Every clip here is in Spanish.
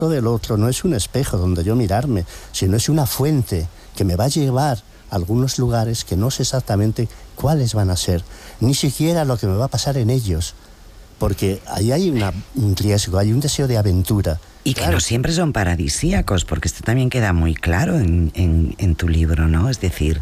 del otro no es un espejo donde yo mirarme, sino es una fuente que me va a llevar a algunos lugares que no sé exactamente cuáles van a ser, ni siquiera lo que me va a pasar en ellos, porque ahí hay un riesgo, hay un deseo de aventura. Y que no siempre son paradisíacos, porque esto también queda muy claro en tu libro, ¿no? Es decir,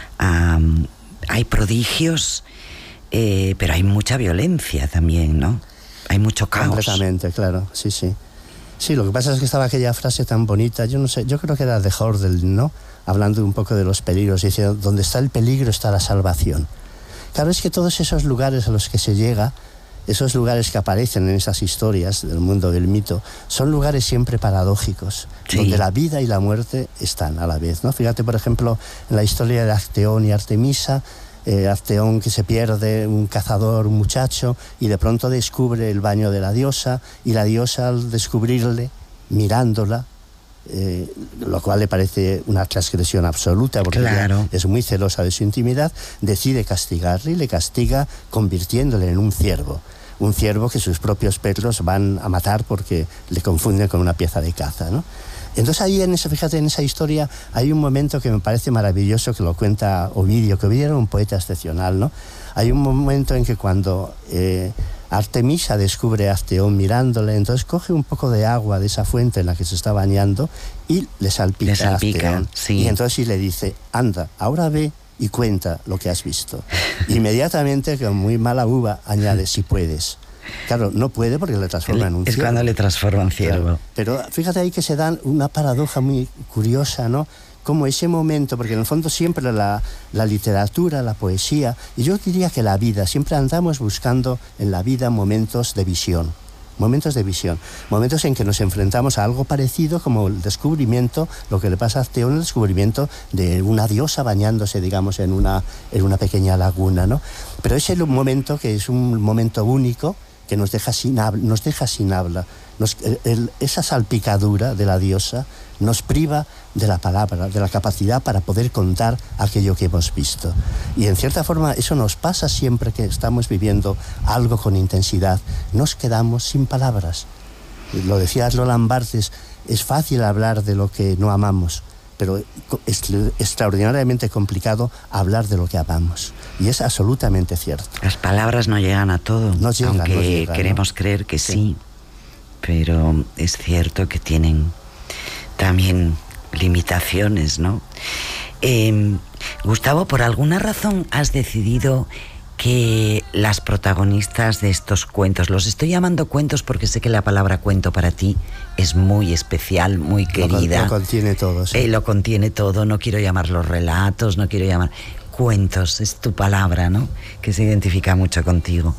hay prodigios, pero hay mucha violencia también, ¿no? Hay mucho caos. Completamente, claro, sí, sí. Sí, lo que pasa es que estaba aquella frase tan bonita, yo no sé, yo creo que era de Hordel, ¿no? Hablando un poco de los peligros, diciendo, donde está el peligro está la salvación. Claro, es que todos esos lugares a los que se llega, esos lugares que aparecen en esas historias del mundo del mito, son lugares siempre paradójicos, sí, donde la vida y la muerte están a la vez, ¿no? Fíjate, por ejemplo, en la historia de Acteón y Artemisa, Acteón que se pierde, un cazador, un muchacho, y de pronto descubre el baño de la diosa, y la diosa, al descubrirle, mirándola, lo cual le parece una transgresión absoluta, porque ella es muy celosa de su intimidad, decide castigarle, y le castiga convirtiéndole en un ciervo que sus propios perros van a matar porque le confunden con una pieza de caza, ¿no? Entonces ahí, fíjate, en esa historia hay un momento que me parece maravilloso, que lo cuenta Ovidio, que Ovidio era un poeta excepcional, ¿no? Hay un momento en que cuando Artemisa descubre a Acteón mirándole, entonces coge un poco de agua de esa fuente en la que se está bañando y le salpica a Acteón. Sí. Y entonces le dice, anda, ahora ve y cuenta lo que has visto. Inmediatamente, con muy mala uva, añade, si puedes. Claro, no puede porque le transforma en un ciervo. Es cuando le transforma en ciervo. Claro. Pero fíjate ahí que se dan una paradoja muy curiosa, ¿no? Como ese momento, porque en el fondo siempre la literatura, la poesía, y yo diría que la vida, siempre andamos buscando en la vida momentos de visión. Momentos en que nos enfrentamos a algo parecido, como el descubrimiento, lo que le pasa a Acteón, el descubrimiento de una diosa bañándose, digamos, en una pequeña laguna, ¿no? Pero ese es un momento que es un momento único, que nos deja sin habla. Esa salpicadura de la diosa nos priva de la palabra, de la capacidad para poder contar aquello que hemos visto. Y en cierta forma eso nos pasa siempre que estamos viviendo algo con intensidad. Nos quedamos sin palabras. Lo decía Roland Barthes, es fácil hablar de lo que no amamos, pero es extraordinariamente complicado hablar de lo que amamos. Y es absolutamente cierto. Las palabras no llegan a todo, aunque queremos creer que sí, pero es cierto que tienen también limitaciones, ¿no? Gustavo, por alguna razón has decidido que las protagonistas de estos cuentos, los estoy llamando cuentos porque sé que la palabra cuento para ti es muy especial, muy querida. Lo contiene todo, sí. Lo contiene todo, no quiero llamarlos relatos, no quiero llamar... Cuentos, es tu palabra, ¿no? Que se identifica mucho contigo.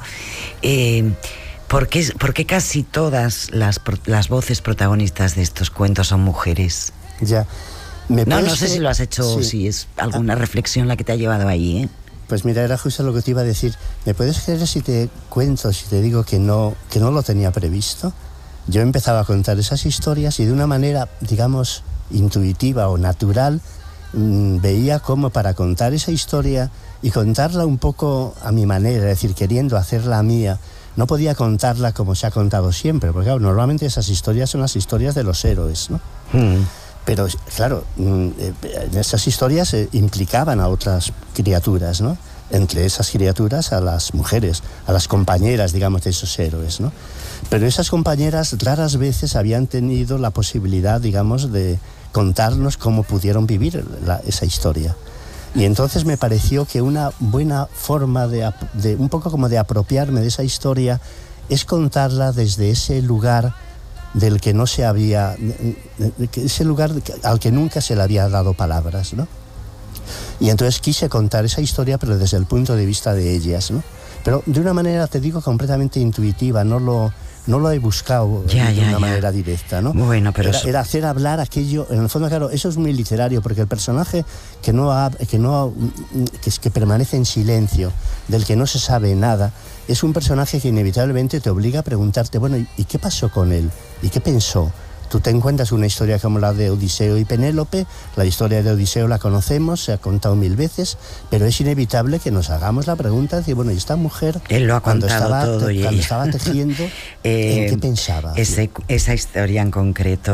¿Por qué casi todas las voces protagonistas de estos cuentos son mujeres? Ya. No sé si lo has hecho, si es alguna reflexión la que te ha llevado ahí, ¿eh? Pues mira, era justo lo que te iba a decir. ¿Me puedes creer si te cuento, si te digo que no lo tenía previsto? Yo empezaba a contar esas historias y de una manera, digamos, intuitiva o natural, veía cómo para contar esa historia y contarla un poco a mi manera, es decir, queriendo hacerla mía, no podía contarla como se ha contado siempre, porque claro, normalmente esas historias son las historias de los héroes, ¿no? Pero claro, esas historias implicaban a otras criaturas, ¿no? Entre esas criaturas a las mujeres, a las compañeras, digamos, de esos héroes, ¿no? Pero esas compañeras raras veces habían tenido la posibilidad, digamos, de contarnos cómo pudieron vivir esa historia. Y entonces me pareció que una buena forma de un poco como de apropiarme de esa historia es contarla desde ese lugar del que no se había, ese lugar al que nunca se le había dado palabras, ¿no? Y entonces quise contar esa historia, pero desde el punto de vista de ellas, ¿no? Pero de una manera, te digo, completamente intuitiva, no lo he buscado de una manera directa, ¿no? Bueno, pero era hacer hablar aquello, en el fondo, claro, eso es muy literario, porque el personaje que permanece en silencio, del que no se sabe nada, es un personaje que inevitablemente te obliga a preguntarte, bueno, ¿y qué pasó con él? ¿Y qué pensó? Tú te encuentras una historia como la de Odiseo y Penélope. La historia de Odiseo la conocemos, se ha contado 1000 veces, pero es inevitable que nos hagamos la pregunta de decir, bueno, ¿y esta mujer, él lo ha contado todo, cuando estaba tejiendo, en qué pensaba? Esa historia en concreto